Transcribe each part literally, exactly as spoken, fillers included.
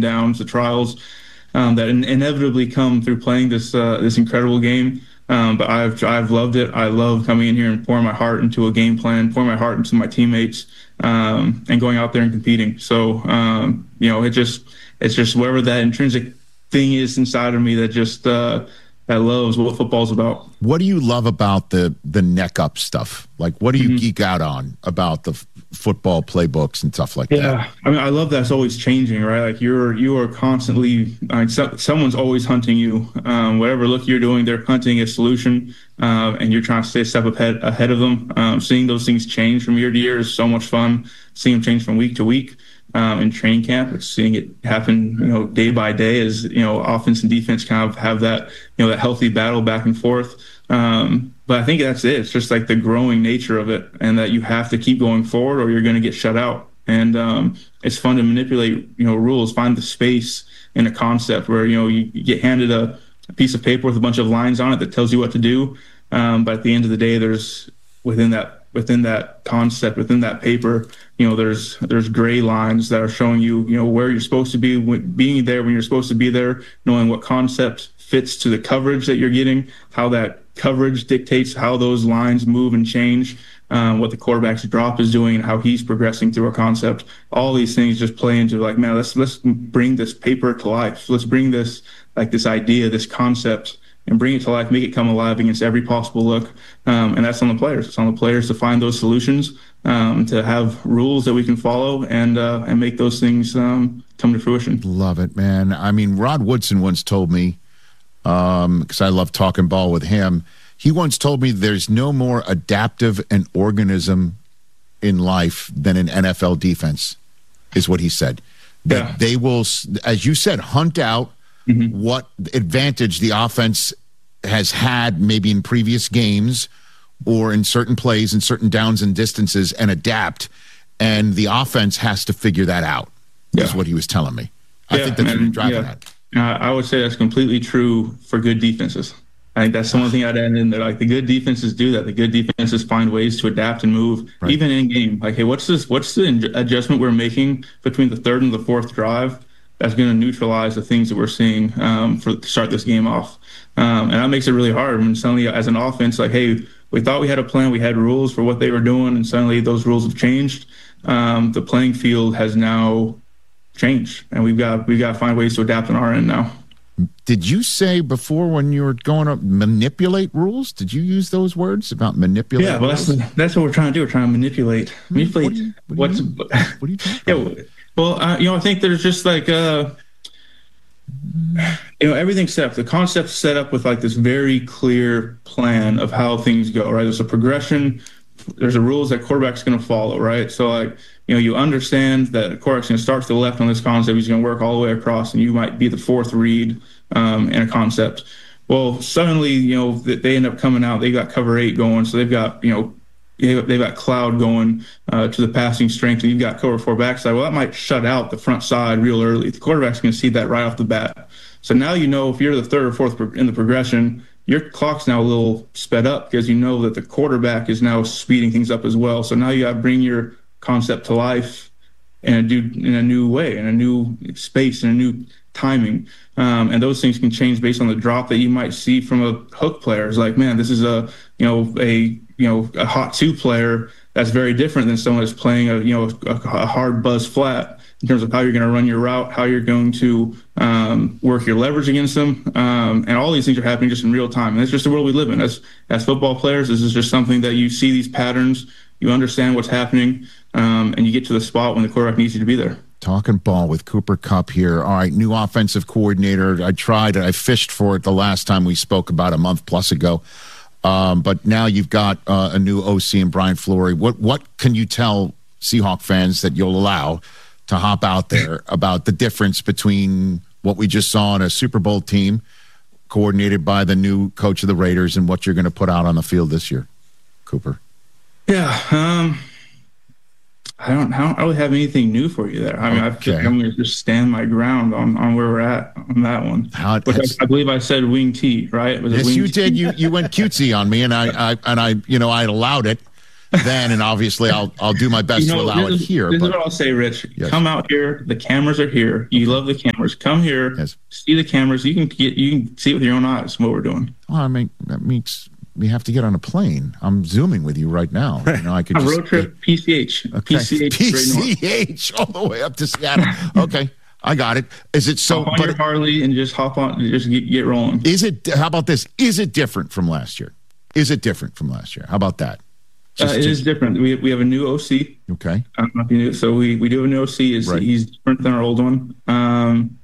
downs, the trials um, that in- inevitably come through playing this uh, this incredible game. Um, but I've I've loved it. I love coming in here and pouring my heart into a game plan, pouring my heart into my teammates, um, and going out there and competing. So um, you know, it just it's just whatever that intrinsic thing is inside of me that just uh, that loves what football's about. What do you love about the the neck up stuff? Like, what do you mm-hmm. geek out on about the f- football playbooks and stuff like yeah. that? Yeah, I mean, I love that it's always changing, right? Like you're you are constantly, I mean, so, someone's always hunting you. Um, whatever look you're doing, they're hunting a solution, uh, and you're trying to stay a step ahead ahead of them. Um, seeing those things change from year to year is so much fun. Seeing them change from week to week. Um, in training camp, it's seeing it happen, you know, day by day as, you know, offense and defense kind of have that, you know, that healthy battle back and forth. Um, but I think that's it. It's just like the growing nature of it, and that you have to keep going forward or you're going to get shut out. And um, it's fun to manipulate, you know, rules, find the space in a concept where, you know, you, you get handed a, a piece of paper with a bunch of lines on it that tells you what to do. Um, but at the end of the day, there's within that within that concept, within that paper, you know, there's there's gray lines that are showing you, you know, where you're supposed to be, when, being there when you're supposed to be there, knowing what concept fits to the coverage that you're getting, how that coverage dictates how those lines move and change, um, what the quarterback's drop is doing, and how he's progressing through a concept. All these things just play into like, man, let's let's bring this paper to life. Let's bring this like this idea, this concept, and bring it to life, make it come alive against every possible look. Um, and that's on the players. It's on the players to find those solutions, um, to have rules that we can follow and uh, and make those things um, come to fruition. Love it, man. I mean, Rod Woodson once told me, um, because I love talking ball with him, he once told me there's no more adaptive an organism in life than an N F L defense, is what he said. That yeah. they will, as you said, hunt out Mm-hmm. what advantage the offense has had maybe in previous games or in certain plays and certain downs and distances and adapt. And the offense has to figure that out, yeah. is what he was telling me. I yeah, think that's and, what you're driving yeah. at. Uh, I would say that's completely true for good defenses. I think that's the one thing I'd add in there. Like the good defenses do that. The good defenses find ways to adapt and move, right. even in game. Like, hey, what's this? What's the adjustment we're making between the third and the fourth drive that's going to neutralize the things that we're seeing um, for to start this game off? Um, and that makes it really hard when suddenly as an offense, like, hey, we thought we had a plan, we had rules for what they were doing, and suddenly those rules have changed. Um, the playing field has now changed, and we've got we've got to find ways to adapt on our end now. Did you say before when you were going up, manipulate rules? Did you use those words about manipulate? Yeah, well, that's that's what we're trying to do. We're trying to manipulate. Manipulate. What, you, what what's you what are you talking yeah, about? Well, uh, you know, I think there's just like, uh, you know, everything's set up. The concept's set up with like this very clear plan of how things go, right? There's a progression. There's a rules that quarterback's going to follow, right? So, like, you know, you understand that the quarterback's going to start to the left on this concept. He's going to work all the way across, and you might be the fourth read um, in a concept. Well, suddenly, you know, they end up coming out. They got cover eight going, so they've got, you know, they've got cloud going uh, to the passing strength, and you've got cover four backside. Well, that might shut out the front side real early. The quarterback's going to see that right off the bat. So now you know if you're the third or fourth in the progression, your clock's now a little sped up because you know that the quarterback is now speeding things up as well. So now you got to bring your concept to life in a new, in a new way, in a new space, in a new timing. Um, and those things can change based on the drop that you might see from a hook player. It's like, man, this is a, you know, a, you know, a hot two player that's very different than someone that's playing a, you know, a, a hard buzz flat in terms of how you're going to run your route, how you're going to um, work your leverage against them. Um, and all these things are happening just in real time. And that's just the world we live in. As, as football players, this is just something that you see these patterns, you understand what's happening, um, and you get to the spot when the quarterback needs you to be there. Talking ball with Cooper Kupp here. All right, new offensive coordinator. I tried it. I fished for it the last time we spoke about a month plus ago. Um, but now you've got uh, a new O C in Brian Fleury. What what can you tell Seahawk fans that you'll allow to hop out there about the difference between what we just saw in a Super Bowl team coordinated by the new coach of the Raiders and what you're going to put out on the field this year, Cooper? Yeah, um, I don't, I don't really have anything new for you there. I mean, okay. I I'm going to just stand my ground on, on where we're at on that one. How, Which I, I believe I said wing T, right? Was yes, wing you T? did. You you went cutesy on me, and I, I and I you know I allowed it. then, and obviously I'll I'll do my best You know, to allow this it is, here. this But is what I'll say, Rich. Yes. Come out here. The cameras are here. You love the cameras. Come here. Yes. See the cameras. You can get. You can see it with your own eyes what we're doing. well, I mean that means we have to get on a plane. I'm zooming with you right now. You know, I could A just road trip. P C H. Okay. P C H. P Great North. C H all the way up to Seattle. Okay, I got it. Is it so? Hop on But your Harley and just hop on. Just get, get rolling. is it? How about this? Is it different from last year? Is it different from last year? How about that? Uh, Just- it just- is different. We we have a new O C. Okay. I don't know if you knew. So we, we do have a new O C. Is Right. He's different than our old one. Um,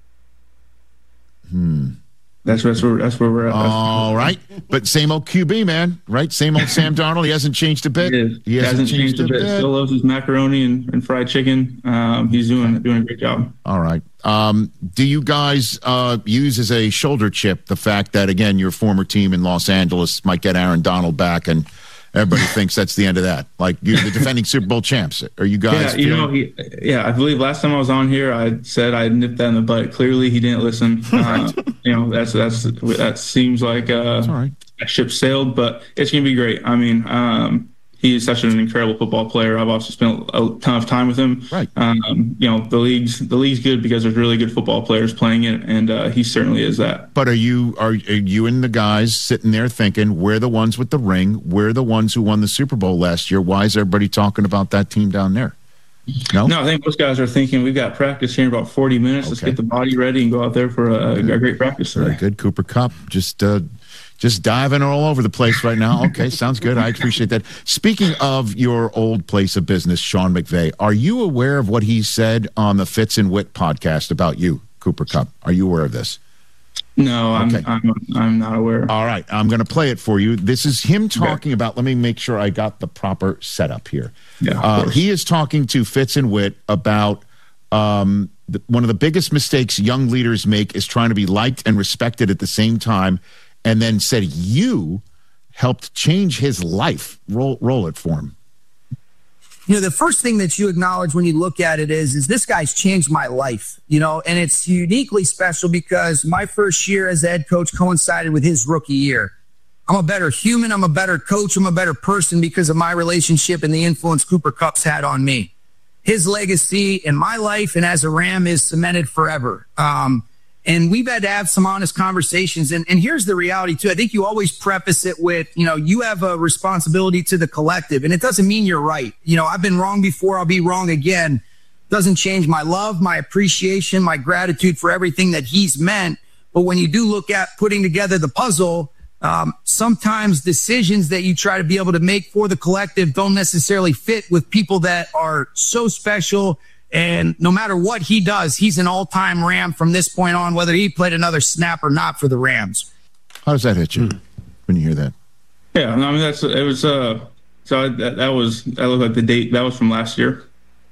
Hmm. That's that's where that's where we're at. All right, but same old Q B, man. Right? Same old Sam Darnold. He hasn't changed a bit. He, is. He hasn't, changed, a bit. Still loves his macaroni and, and fried chicken. Um, he's doing doing a great job. All right. Um, do you guys uh, use as a shoulder chip the fact that, again, your former team in Los Angeles might get Aaron Donald back and everybody thinks that's the end of that? Like, you're the defending Super Bowl champs. Are you guys? Yeah, you feeling- know, he, yeah. I believe last time I was on here, I said I nipped that in the butt. Clearly, he didn't listen. Uh, you know, that's that's that seems like uh, all right. a ship sailed, but it's gonna be great. I mean, um, he is such an incredible football player. I've also spent a ton of time with him. Right. Um, you know, the league's the league's good because there's really good football players playing it, and uh, he certainly is that. But are you are, are you and the guys sitting there thinking we're the ones with the ring? We're the ones who won the Super Bowl last year. Why is everybody talking about that team down there? No. No, I think most guys are thinking we've got practice here in about forty minutes. Let's Okay. get the body ready and go out there for a, a great practice today. Very good, Cooper Kupp. Just uh, just diving all over the place right now. Okay, sounds good. I appreciate that. Speaking of your old place of business, Sean McVay, are you aware of what he said on the Fitz and Wit podcast about you, Cooper Kupp? Are you aware of this? No, I'm, Okay. I'm I'm not aware. All right, I'm going to play it for you. This is him talking about. Let me make sure I got the proper setup here. Yeah, of uh, course. he is talking to Fitz and Wit about um, the, one of the biggest mistakes young leaders make is trying to be liked and respected at the same time, and then said you helped change his life. Roll roll it for him. You know, the first thing that you acknowledge when you look at it is, is this guy's changed my life, you know, and it's uniquely special because my first year as a head coach coincided with his rookie year. I'm a better human. I'm a better coach. I'm a better person because of my relationship and the influence Cooper Kupp's had on me. His legacy in my life and as a Ram is cemented forever. Um, and we've had to have some honest conversations. And, and here's the reality, too. I think you always preface it with, you know, you have a responsibility to the collective, and it doesn't mean you're right. You know, I've been wrong before. I'll be wrong again. Doesn't change my love, my appreciation, my gratitude for everything that he's meant. But when you do look at putting together the puzzle, um, sometimes decisions that you try to be able to make for the collective don't necessarily fit with people that are so special. And no matter what he does, he's an all-time Ram from this point on, whether he played another snap or not for the Rams. How does that hit you when you hear that? Yeah, I mean that's it was uh so I, that that was that looked like the date that was from last year.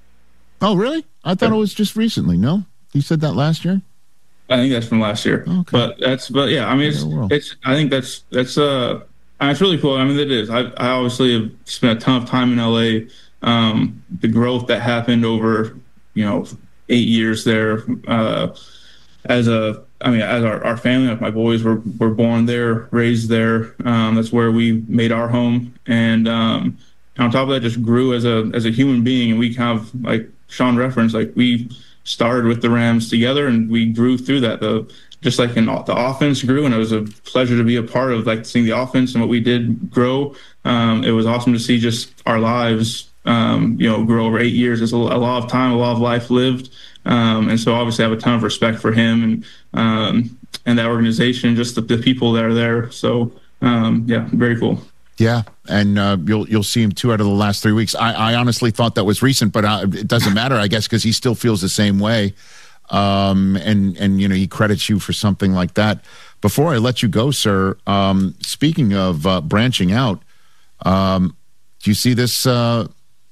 Oh, really? I thought it was just recently. No, he said that last year. I think that's from last year. Okay. But that's but yeah, I mean it's Yeah, well. it's I think that's that's uh it's really cool. I mean it is. I I obviously have spent a ton of time in L A. Um, the growth that happened over you know eight years there uh, as a I mean as our, our family, like my boys were were born there, raised there. Um, that's where we made our home, and um, on top of that, just grew as a as a human being. And we kind of like Sean referenced, like we started with the Rams together, and we grew through that. The just like in the offense grew, and it was a pleasure to be a part of like seeing the offense and what we did grow. Um, it was awesome to see just our lives, um, you know, grow over eight years. It's a, a lot of time, a lot of life lived, um, and so obviously I have a ton of respect for him and um, and that organization, just the, the people that are there. So um, yeah, very cool. Yeah, and uh, you'll you'll see him two out of the last three weeks. I, I honestly thought that was recent, but uh, it doesn't matter, I guess, because he still feels the same way. Um, and and you know he credits you for something like that. Before I let you go, sir, um, speaking of uh, branching out, um, do you see this uh,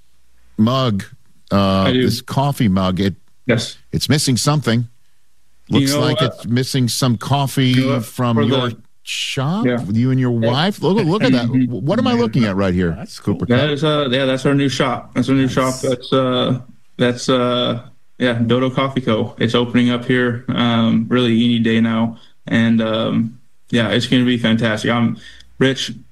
mug? Uh, I do. This coffee mug. It Yes. it's missing something. Looks You know like what? it's missing some coffee You know what? from For your the- shop. Yeah. With you and your wife. Look, look at that. Mhm. What am I looking at right here? That's cool. Cooper That Kupp? is uh yeah, that's our new shop. That's our new shop. That's uh that's uh yeah, Dodo Coffee Co. It's opening up here um really any day now. And um yeah, it's gonna be fantastic. I'm Rich,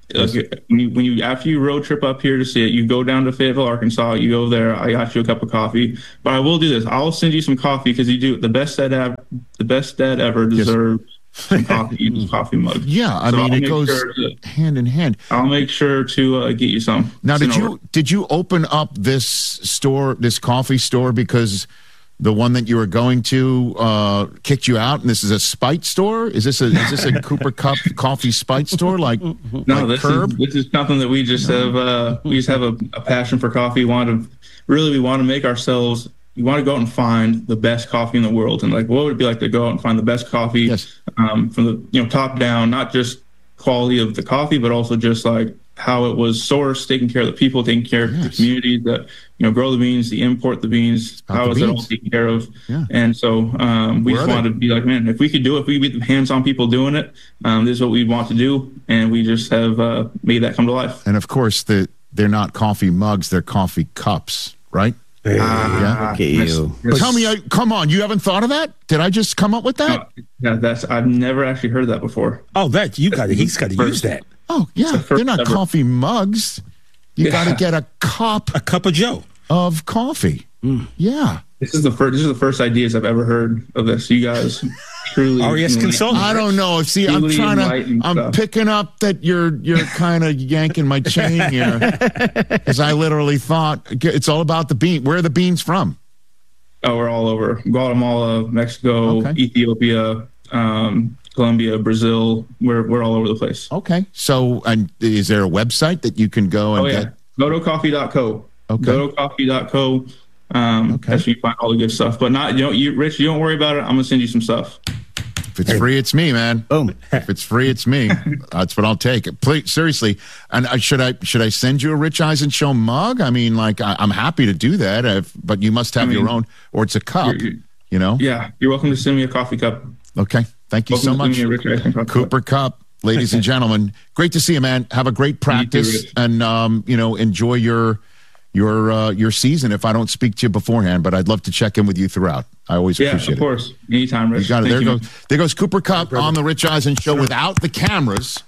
Yes. Like, when you, when you after you road trip up here to see it, you go down to Fayetteville, Arkansas. You go there. I got you a cup of coffee. But I will do this. I'll send you some coffee because you do the best dad ever. The best dad ever deserves yes. some coffee. You use coffee mug. Yeah, I so mean I'll it goes sure to, hand in hand. I'll make sure to uh, get you some. Now, did you over. did you open up this store, this coffee store, because the one that you were going to uh, kicked you out, and this is a spite store? Is this a is this a Cooper Cup coffee spite store like no? Like this Curb? is this is something that we just no. have. Uh, we just have a, a passion for coffee. We want to really we want to make ourselves. We want to go out and find the best coffee in the world, and like what would it be like to go out and find the best coffee yes. um, from the you know top down, not just quality of the coffee, but also just like how it was sourced, taking care of the people, taking care of yes. the community that you know grow the beans, the import the beans, how is it all taken care of? Yeah. And so um, we Where just wanted to be like, man, if we could do it, if we could be the hands-on people doing it, um, this is what we want to do, and we just have uh, made that come to life. And of course, the they're not coffee mugs; they're coffee cups, right? Uh, yeah. Look at you. But tell me, I, come on, you haven't thought of that? Did I just come up with that? Uh, yeah, that's I've never actually heard that before. Oh, that you got it. He's got to use that. Oh, yeah. The they're not ever. coffee mugs. You yeah. got to get a cup. A cup of Joe. Of coffee. Mm. Yeah. This is the first This is the first ideas I've ever heard of this. You guys truly. R E S Consulting. I don't know. See, I'm trying to, I'm stuff. picking up that you're, you're kind of yanking my chain here. Because I literally thought it's all about the bean. Where are the beans from? Oh, we're all over. Guatemala, Mexico, okay. Ethiopia, um, Colombia, Brazil, we're we're all over the place. Okay. So, and is there a website that you can go and oh, yeah. get? Godo Coffee dot co. Okay. Godo Coffee dot co. Um, okay. That's where you find all the good stuff. But not, you know, you, Rich, you don't worry about it. I'm going to send you some stuff. If it's free, it's me, man. Boom. If it's free, it's me. That's what I'll take. Please, seriously. And I, should I should I send you a Rich Eisen Show mug? I mean, like, I, I'm happy to do that, if, but you must have I mean, your own, or it's a cup, you're, you're, you know? Yeah. You're welcome to send me a coffee cup. Okay. Thank you welcome so much. Cooper Cup, ladies and gentlemen. Great to see you, man. Have a great practice too, and, um, you know, enjoy your your uh, your season if I don't speak to you beforehand, but I'd love to check in with you throughout. I always yeah, appreciate it. Yeah, of course. It. Anytime, Rich. You got it. There, you, goes, there goes Cooper Cup on the Rich Eisen Show sure. without the cameras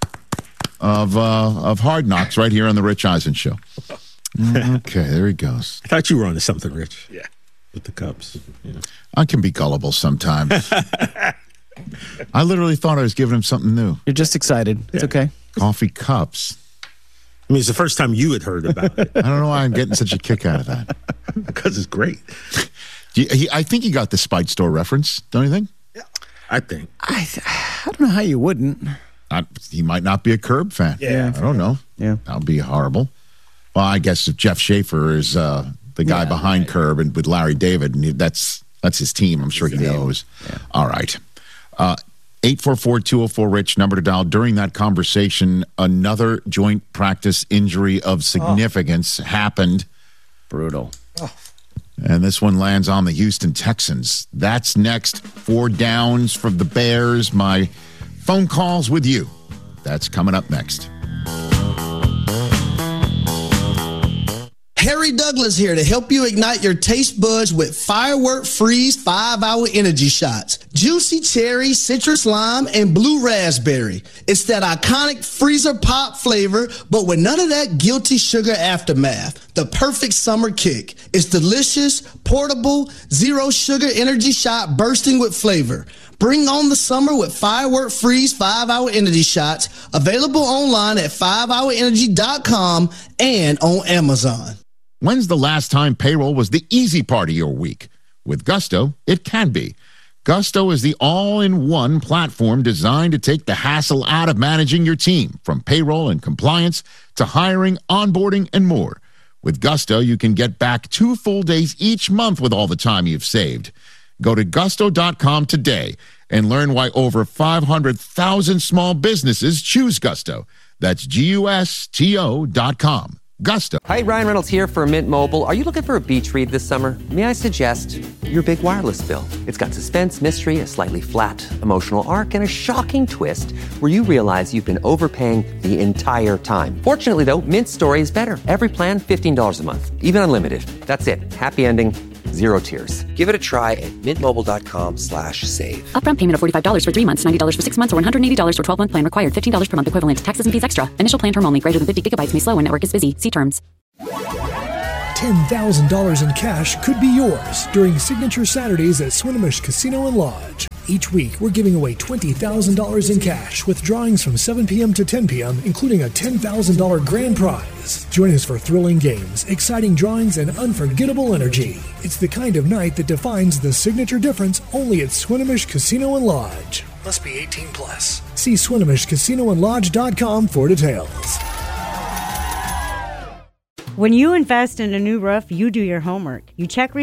of uh, of Hard Knocks right here on the Rich Eisen Show. Okay, there he goes. I thought you were onto something, Rich. Yeah. With the cups. Yeah. I can be gullible sometimes. I literally thought I was giving him something new. You're just excited. It's yeah. okay. Coffee cups. I mean, it's the first time you had heard about it. I don't know why I'm getting such a kick out of that. Because it's great. You, he, I think you got the Spite Store reference, don't you think? Yeah, I think. I I don't know how you wouldn't. I, he might not be a Curb fan. Yeah. I don't know. Yeah. That would be horrible. Well, I guess if Jeff Schaefer is uh, the guy yeah, behind right. Curb and with Larry David, and he, that's that's his team. I'm sure his he name. knows. Yeah. All right. Uh, eight four four, two oh four, RICH, number to dial. During that conversation, another joint practice injury of significance oh. happened. Brutal. Oh. And this one lands on the Houston Texans. That's next. Four downs from the Bears. My phone calls with you. That's coming up next. Harry Douglas here to help you ignite your taste buds with Firework Freeze five hour Energy Shots. Juicy cherry, citrus lime, and blue raspberry. It's that iconic freezer pop flavor, but with none of that guilty sugar aftermath. The perfect summer kick. It's delicious, portable, zero sugar energy shot bursting with flavor. Bring on the summer with Firework Freeze five hour Energy Shots. Available online at five hour energy dot com and on Amazon. When's the last time payroll was the easy part of your week? With Gusto, it can be. Gusto is the all-in-one platform designed to take the hassle out of managing your team, from payroll and compliance to hiring, onboarding, and more. With Gusto, you can get back two full days each month with all the time you've saved. Go to gusto dot com today and learn why over five hundred thousand small businesses choose Gusto. That's G U S T O dot com. Gusto. Hi, Ryan Reynolds here for Mint Mobile. Are you looking for a beach read this summer? May I suggest your big wireless bill? It's got suspense, mystery, a slightly flat, emotional arc, and a shocking twist where you realize you've been overpaying the entire time. Fortunately, though, Mint's story is better. Every plan, fifteen dollars a month. Even unlimited. That's it. Happy ending. Zero tiers. Give it a try at mintmobile.com slash save. Upfront payment of forty-five dollars for three months, ninety dollars for six months, or one hundred eighty dollars for twelve-month plan required. fifteen dollars per month equivalent. Taxes and fees extra. Initial plan term only. Greater than fifty gigabytes may slow when network is busy. See terms. ten thousand dollars in cash could be yours during Signature Saturdays at Swinomish Casino and Lodge. Each week, we're giving away twenty thousand dollars in cash with drawings from seven p.m. to ten p.m., including a ten thousand dollars grand prize. Join us for thrilling games, exciting drawings, and unforgettable energy. It's the kind of night that defines the signature difference only at Swinomish Casino and Lodge. Must be eighteen plus. See Swinomish Casino and Lodge dot com for details. When you invest in a new roof, you do your homework. You check